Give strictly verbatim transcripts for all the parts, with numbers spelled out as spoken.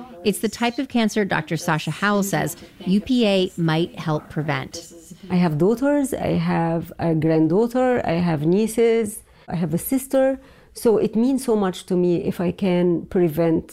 It's the type of cancer Doctor Sasha Howell says U P A might help prevent. I have daughters, I have a granddaughter, I have nieces, I have a sister. So it means so much to me if I can prevent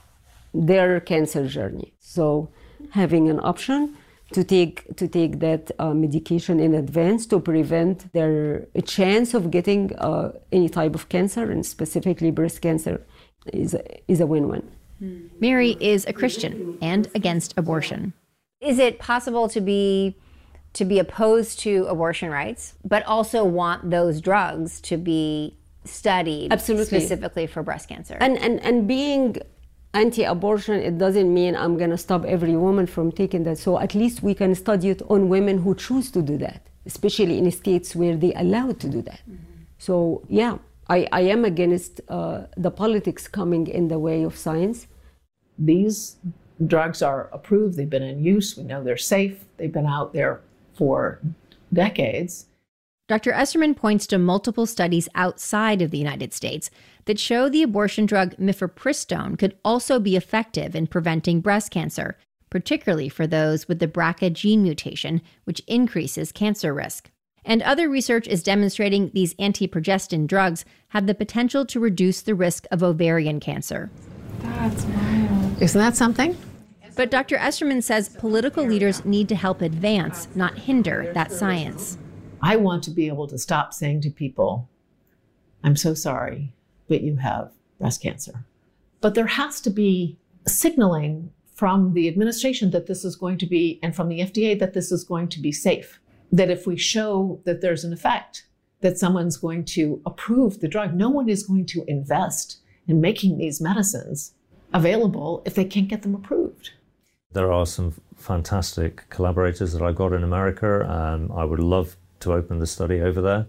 their cancer journey. So having an option to take to take that uh, medication in advance to prevent their chance of getting uh, any type of cancer, and specifically breast cancer, is a, is a win-win. Mary is a Christian and against abortion. Is it possible to be to be opposed to abortion rights, but also want those drugs to be studied Absolutely. specifically for breast cancer? And and and being anti-abortion, it doesn't mean I'm going to stop every woman from taking that. So at least we can study it on women who choose to do that, especially in states where they allow to do that. Mm-hmm. So yeah, I, I am against uh, the politics coming in the way of science. These drugs are approved, they've been in use, we know they're safe, they've been out there for decades. Doctor Esserman points to multiple studies outside of the United States that show the abortion drug mifepristone could also be effective in preventing breast cancer, particularly for those with the B R C A gene mutation, which increases cancer risk. And other research is demonstrating these anti-progestin drugs have the potential to reduce the risk of ovarian cancer. That's wild. Isn't that something? But Doctor Esserman says political leaders need to help advance, not hinder, that science. I want to be able to stop saying to people, I'm so sorry, but you have breast cancer. But there has to be signaling from the administration that this is going to be, and from the F D A that this is going to be safe. That if we show that there's an effect, that someone's going to approve the drug. No one is going to invest in making these medicines available if they can't get them approved. There are some fantastic collaborators that I got in America. Um, I would love to open the study over there.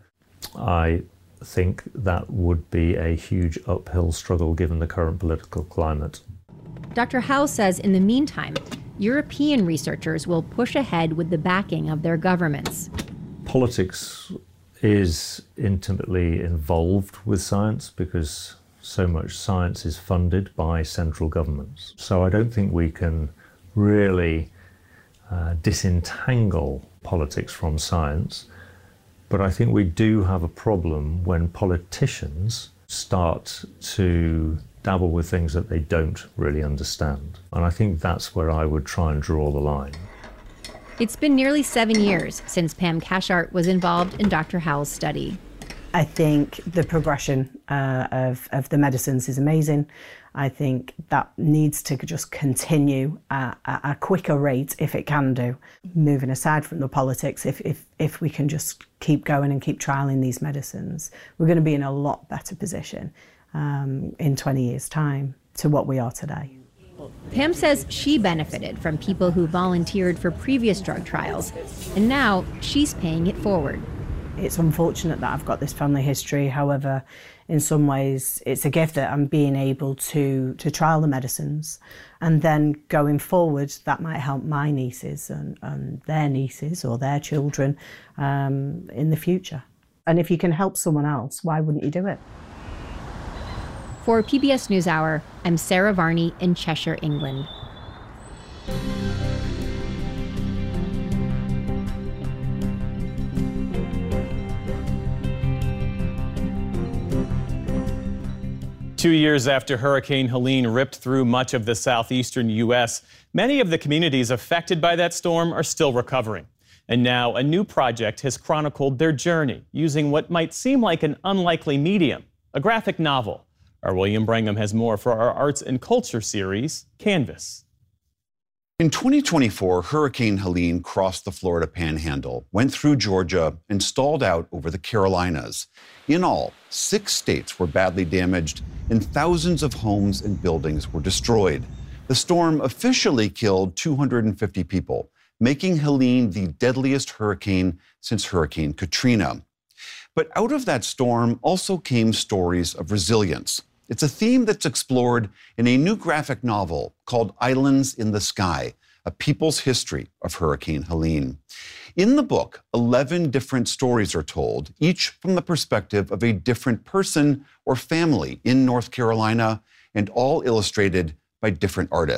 I think that would be a huge uphill struggle given the current political climate. Doctor Howell says in the meantime, European researchers will push ahead with the backing of their governments. Politics is intimately involved with science because so much science is funded by central governments. So I don't think we can really uh, disentangle politics from science. But I think we do have a problem when politicians start to dabble with things that they don't really understand. And I think that's where I would try and draw the line. It's been nearly seven years since Pam Cashart was involved in Doctor Howell's study. I think the progression uh, of, of the medicines is amazing. I think that needs to just continue at a quicker rate if it can do. Moving aside from the politics, if, if, if we can just keep going and keep trialling these medicines, we're going to be in a lot better position um, in twenty years' time to what we are today. Pam says she benefited from people who volunteered for previous drug trials, and now she's paying it forward. It's unfortunate that I've got this family history. However, in some ways, it's a gift that I'm being able to, to trial the medicines. And then going forward, that might help my nieces and, and their nieces or their children um, in the future. And if you can help someone else, why wouldn't you do it? For P B S NewsHour, I'm Sarah Varney in Cheshire, England. Two years after Hurricane Helene ripped through much of the southeastern U S, many of the communities affected by that storm are still recovering. And now a new project has chronicled their journey using what might seem like an unlikely medium, a graphic novel. Our William Brangham has more for our Arts and Culture series, Canvas. In twenty twenty-four, Hurricane Helene crossed the Florida Panhandle, went through Georgia, and stalled out over the Carolinas. In all, six states were badly damaged, and thousands of homes and buildings were destroyed. The storm officially killed two hundred fifty people, making Helene the deadliest hurricane since Hurricane Katrina. But out of that storm also came stories of resilience. It's a theme that's explored in a new graphic novel called Islands in the Sky, a people's history of Hurricane Helene. In the book, eleven different stories are told, each from the perspective of a different person or family in North Carolina, and all illustrated by different artists.